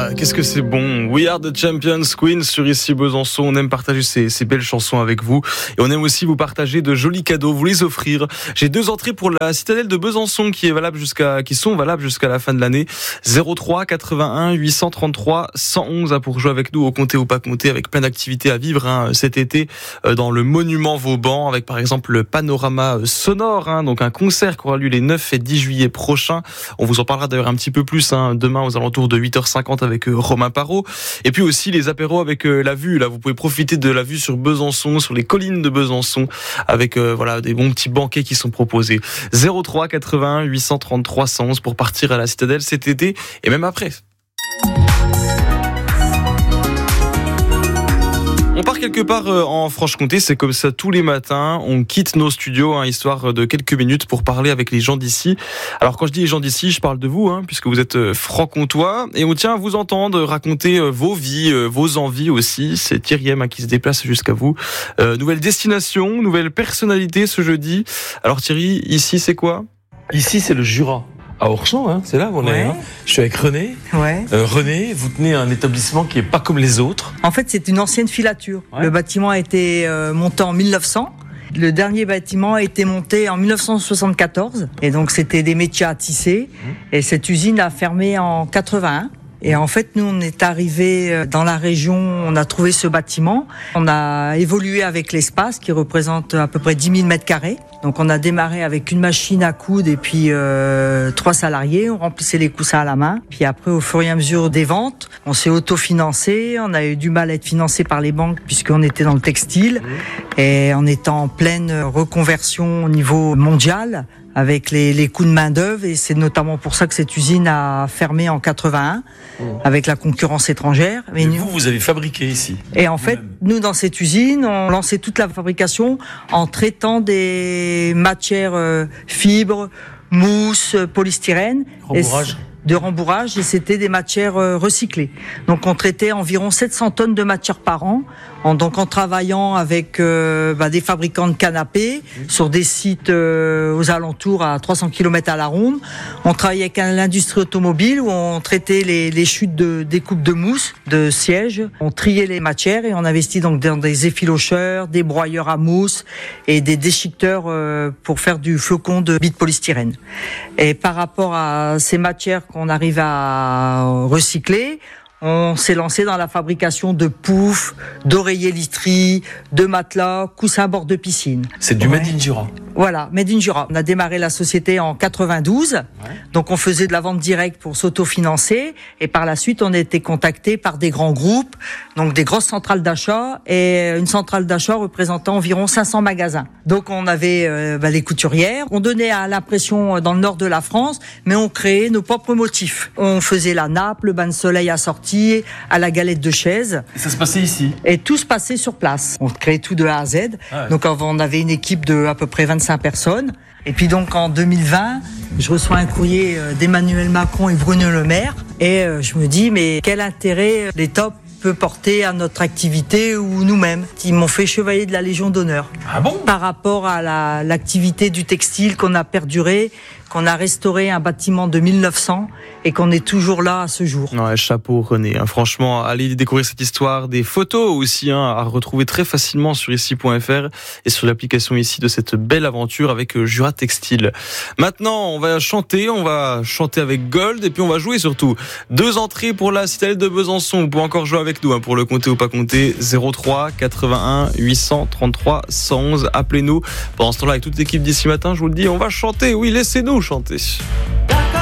Ah, qu'est-ce que c'est bon. We are the champions, Queen sur ici Besançon. On aime partager ces belles chansons avec vous. Et on aime aussi vous partager de jolis cadeaux, vous les offrir. J'ai 2 entrées pour la citadelle de Besançon qui sont valables jusqu'à la fin de l'année. 03 81 833 111 pour jouer avec nous au compter ou pas compter, avec plein d'activités à vivre cet été dans le monument Vauban, avec par exemple le panorama sonore, donc un concert qui aura lieu les 9 et 10 juillet prochains. On vous en parlera d'ailleurs un petit peu plus demain aux alentours de 8h50 avec Romain Parot. Et puis aussi les apéros avec la vue. Là, vous pouvez profiter de la vue sur Besançon, sur les collines de Besançon, avec des bons petits banquets qui sont proposés. 03 81 833 111 pour partir à la citadelle cet été et même après. On part quelque part en Franche-Comté, c'est comme ça tous les matins, on quitte nos studios, histoire de quelques minutes pour parler avec les gens d'ici. Alors quand je dis les gens d'ici, je parle de vous, puisque vous êtes franc-comtois, et on tient à vous entendre raconter vos vies, vos envies aussi. C'est Thierry M qui se déplace jusqu'à vous. Nouvelle destination, nouvelle personnalité ce jeudi. Alors Thierry, ici c'est quoi ? Ici c'est le Jura. À Orchamps, c'est là où on est. Je suis avec René. Ouais. René, vous tenez un établissement qui est pas comme les autres. En fait, c'est une ancienne filature. Ouais. Le bâtiment a été monté en 1900. Le dernier bâtiment a été monté en 1974. Et donc, c'était des métiers à tisser. Et cette usine a fermé en 81. Et en fait, nous, on est arrivés dans la région, on a trouvé ce bâtiment. On a évolué avec l'espace qui représente à peu près 10 000 mètres carrés. Donc, on a démarré avec une machine à coudre et puis 3 salariés. On remplissait les coussins à la main. Puis après, au fur et à mesure des ventes, on s'est autofinancé. On a eu du mal à être financé par les banques puisqu'on était dans le textile. Et on était en pleine reconversion au niveau mondial, avec les coûts de main-d'œuvre, et c'est notamment pour ça que cette usine a fermé en 81, avec la concurrence étrangère. Mais vous avez fabriqué ici. Et en fait, nous, dans cette usine, on lançait toute la fabrication en traitant des matières fibres, mousse, polystyrène. De rembourrage, et c'était des matières recyclées. Donc on traitait environ 700 tonnes de matière par an, en travaillant avec des fabricants de canapés sur des sites aux alentours à 300 km à la ronde. On travaillait avec l'industrie automobile où on traitait les chutes de découpe de mousse, de sièges. On triait les matières et on investit donc dans des effilocheurs, des broyeurs à mousse et des déchiqueteurs pour faire du flocon de billes de polystyrène. Et par rapport à ces matières qu'on arrive à recycler, on s'est lancé dans la fabrication de poufs, d'oreillers literie, de matelas, coussins bord de piscine. C'est du Made in Jura. Voilà, Made in Jura. On a démarré la société en 92, donc on faisait de la vente directe pour s'autofinancer, et par la suite on a été contacté par des grands groupes, donc des grosses centrales d'achat, et une centrale d'achat représentant environ 500 magasins. Donc on avait les couturières, on donnait à l'impression dans le nord de la France, mais on créait nos propres motifs. On faisait la nappe, le bain de soleil assorti, à la galette de chaise. Et ça se passait ici. Et tout se passait sur place. On créait tout de A à Z. Donc on avait une équipe de à peu près 25 personnes. Et puis donc en 2020, je reçois un courrier d'Emmanuel Macron et Bruno Le Maire. Et je me dis, mais quel intérêt l'État peut porter à notre activité ou nous-mêmes. Ils m'ont fait chevalier de la Légion d'honneur. Ah bon ? Par rapport à l'activité du textile qu'on a perduré, qu'on a restauré un bâtiment de 1900 et qu'on est toujours là à ce jour. Ouais, chapeau René. Franchement, allez découvrir cette histoire, des photos aussi à retrouver très facilement sur ici.fr et sur l'application ici de cette belle aventure avec Jura Textile. Maintenant, on va chanter avec Gold et puis on va jouer surtout. 2 entrées pour la citadelle de Besançon. Vous pouvez encore jouer avec nous pour le compter ou pas compter. 03 81 833 111. Appelez-nous. Pendant ce temps-là, avec toute l'équipe d'ici matin, je vous le dis, on va chanter. Oui, laissez-nous chanter.